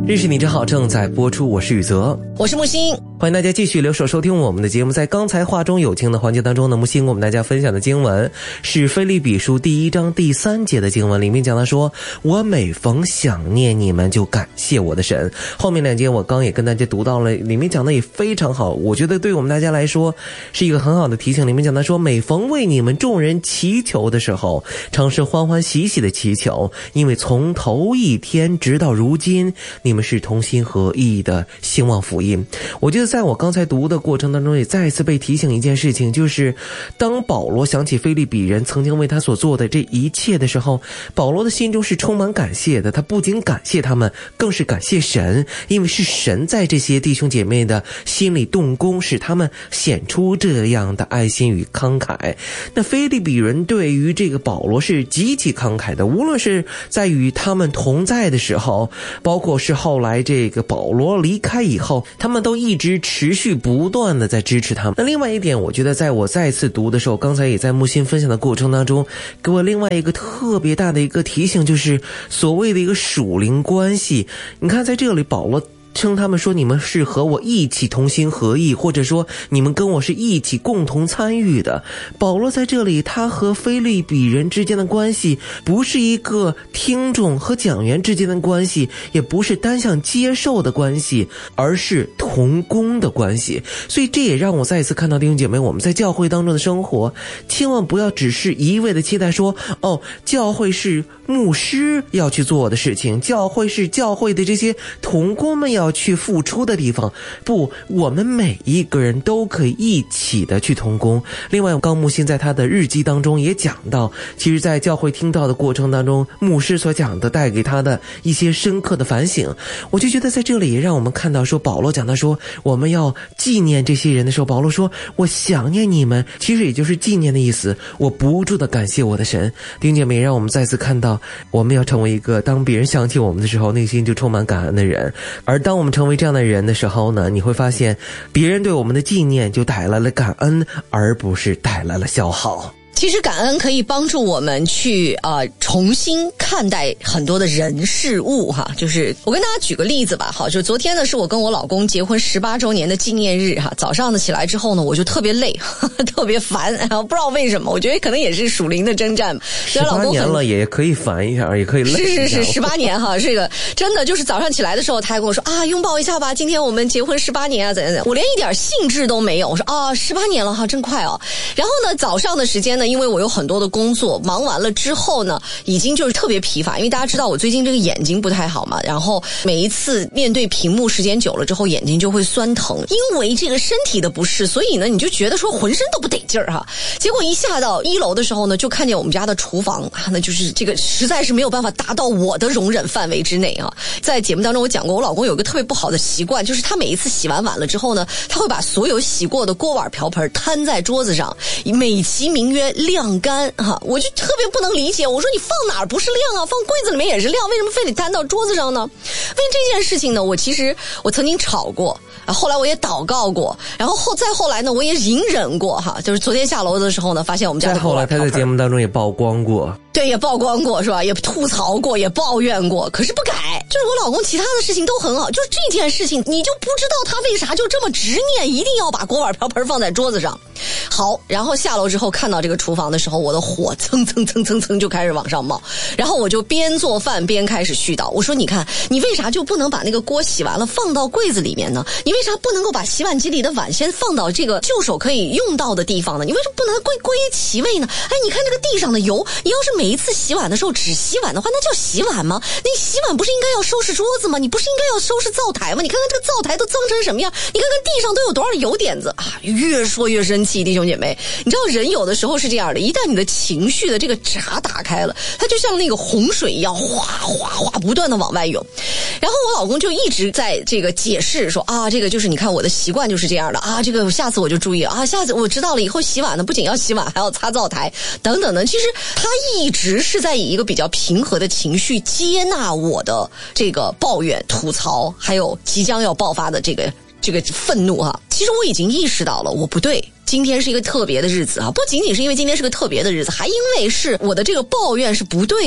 认识你真好正在播出，我是宇泽， 我是木星， 欢迎大家继续留守收听我们的节目。在刚才话中有情的环节当中呢，木星我们大家分享的经文是腓立比书第1章第3节的经文，里面讲到说，我每逢想念你们就感谢我的神。后面2节我刚也跟大家读到了，里面讲的也非常好，我觉得对我们大家来说是一个很好的提醒。里面讲到说，每逢为你们众人祈求的时候，常是欢欢喜喜的祈求，因为从头一天直到如今，你们是同心合意的兴旺福音。我觉得在我刚才读的过程当中，也再一次被提醒一件事情，就是当保罗想起腓立比人曾经为他所做的这一切的时候，保罗的心中是充满感谢的。他不仅感谢他们，更是感谢神，因为是神在这些弟兄姐妹的心里动工，使他们显出这样的爱心与慷慨。那腓立比人对于这个保罗是极其慷慨的，无论是在与他们同在的时候，包括是后来这个保罗离开以后，他们都一直持续不断的在支持他们。那另外一点，我觉得在我再次读的时候，刚才也在木心分享的过程当中，给我另外一个特别大的一个提醒，就是所谓的一个属灵关系。你看在这里保罗称他们说，你们是和我一起同心合意，或者说你们跟我是一起共同参与的。保罗在这里，他和腓立比人之间的关系不是一个听众和讲员之间的关系，也不是单向接受的关系，而是同工的关系。所以这也让我再一次看到弟兄姐妹，我们在教会当中的生活，千万不要只是一味的期待说，教会是牧师要去做的事情，教会是教会的这些同工们要去付出的地方。不，我们每一个人都可以一起的去同工。另外高木心在他的日记当中也讲到，其实在教会听到的过程当中，牧师所讲的带给他的一些深刻的反省。我就觉得在这里也让我们看到说，保罗讲到说我们要纪念这些人的时候，保罗说我想念你们，其实也就是纪念的意思，我不住的感谢我的神。弟兄姐妹，让我们再次看到，我们要成为一个当别人想起我们的时候内心就充满感恩的人。而当我们成为这样的人的时候呢，你会发现别人对我们的纪念就带来了感恩，而不是带来了消耗。 其实感恩可以帮助我们去重新看待很多的人事物哈。就是我跟大家举个例子吧，好，就昨天呢是我跟我老公结婚18周年的纪念日哈。早上呢起来之后呢，我就特别累，特别烦，不知道为什么，我觉得可能也是属灵的征战。 18年了也可以烦一下，也可以累一下。 是18年哈，这个真的就是早上起来的时候，他还跟我说拥抱一下吧，今天我们结婚18年啊，怎样怎样。我连一点兴致都没有，我说18年了哈，真快哦。然后呢，早上的时间呢，因为我有很多的工作，忙完了之后呢，已经就是特别疲乏，因为大家知道我最近这个眼睛不太好嘛，然后每一次面对屏幕时间久了之后，眼睛就会酸疼，因为这个身体的不适，所以呢你就觉得说浑身都不得劲儿哈。结果一下到1楼的时候呢，就看见我们家的厨房那就是这个实在是没有办法达到我的容忍范围之内啊。在节目当中我讲过，我老公有一个特别不好的习惯，就是他每一次洗完碗了之后呢，他会把所有洗过的锅碗瓢盆摊在桌子上，美其名曰晾干哈。我就特别不能理解，我说你放哪儿不是晾啊，放柜子里面也是晾，为什么非得摊到桌子上呢？为这件事情呢，我曾经吵过，后来我也祷告过，然后再后来呢，我也隐忍过哈。就是昨天下楼的时候呢，发现我们家的锅碗瓢盆， 再后来他在节目当中也曝光过， 对，也曝光过是吧？也吐槽过，也抱怨过，可是不改。就是我老公其他的事情都很好，就是这件事情你就不知道他为啥就这么执念，一定要把锅碗瓢盆放在桌子上。好，然后下楼之后看到这个厨房的时候，我的火蹭蹭蹭蹭蹭就开始往上冒，然后我就边做饭边开始絮叨，我说你看，你为啥就不能把那个锅洗完了放到柜子里面呢？你为啥不能够把洗碗机里的碗先放到这个就手可以用到的地方呢？你为什么不能归其位呢？你看这个地上的油，你要是每一次洗碗的时候只洗碗的话，那叫洗碗吗？你洗碗不是应该要收拾桌子吗？你不是应该要收拾灶台吗？你看看这个灶台都脏成什么样，你看看地上都有多少油点子啊！越说越生气，弟兄姐妹，你知道人有的时候是这样的，一旦你的情绪的这个闸打开了，它就像那个洪水一样，哗哗哗不断的往外涌。然后我老公就一直在这个解释说这个就是你看我的习惯就是这样的这个下次我就注意下次我知道了，以后洗碗呢不仅要洗碗还要擦灶台等等的。其实他一直是在以一个比较平和的情绪接纳我的这个抱怨、吐槽，还有即将要爆发的这个愤怒哈。其实我已经意识到了我不对，今天是一个特别的日子不仅仅是因为今天是个特别的日子，还因为是我的这个抱怨是不对的。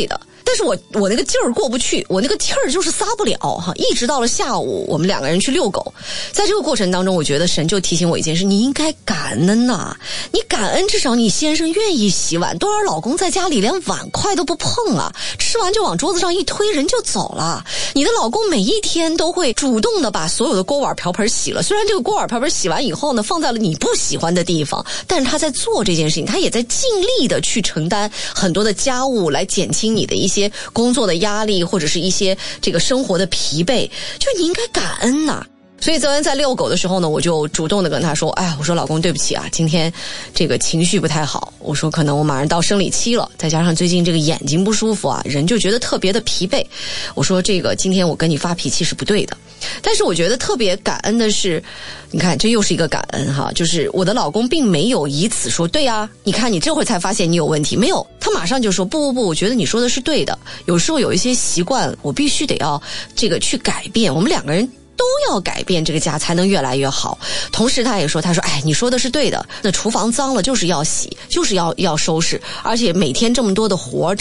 但是我那个劲儿过不去，我那个气儿就是撒不了哈。一直到了下午，我们2个人去遛狗，在这个过程当中，我觉得神就提醒我一件事：你应该感恩呐，你感恩至少你先生愿意洗碗，多少老公在家里连碗筷都不碰啊，吃完就往桌子上一推，人就走了。你的老公每一天都会主动的把所有的锅碗瓢盆洗了，虽然这个锅碗瓢盆洗完以后呢，放在了你不喜欢的地方，但是他在做这件事情，他也在尽力的去承担很多的家务，来减轻你的一些工作的压力，或者是一些这个生活的疲惫，就你应该感恩呐。所以昨天在遛狗的时候呢，我就主动的跟他说，哎，我说老公对不起啊，今天这个情绪不太好，我说可能我马上到生理期了，再加上最近这个眼睛不舒服啊，人就觉得特别的疲惫，我说这个今天我跟你发脾气是不对的。但是我觉得特别感恩的是，你看这又是一个感恩哈，就是我的老公并没有以此说对啊，你看你这会儿才发现你有问题，没有，他马上就说不，我觉得你说的是对的，有时候有一些习惯我必须得要这个去改变，我们2个人都要改变，这个家才能越来越好。同时他也说，他说哎，你说的是对的，那厨房脏了就是要洗，就是要收拾，而且每天这么多的活，